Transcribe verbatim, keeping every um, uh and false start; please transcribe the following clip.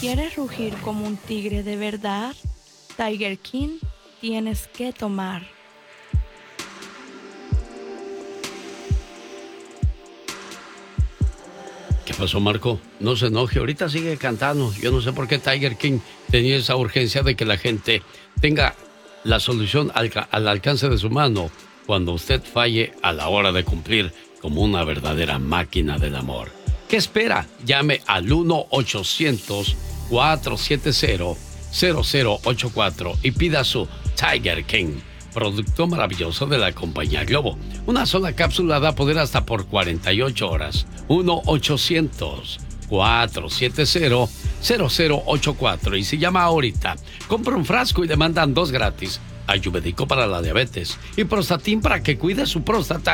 quieres rugir como un tigre de verdad, Tiger King tienes que tomar. ¿Qué pasó, Marco? No se enoje, ahorita sigue cantando. Yo no sé por qué Tiger King tenía esa urgencia de que la gente tenga la solución al, al alcance de su mano cuando usted falle a la hora de cumplir como una verdadera máquina del amor. ¿Qué espera? Llame al uno ochocientos, cuatrocientos setenta, cero cero ocho cuatro y pida su Tiger King, producto maravilloso de la compañía Globo. Una sola cápsula da poder hasta por cuarenta y ocho horas. uno ochocientos, cuatrocientos setenta, cero cero ocho cuatro. Y si llama ahorita, compra un frasco y le mandan dos gratis. Ayurvédico para la diabetes y Prostatin para que cuide su próstata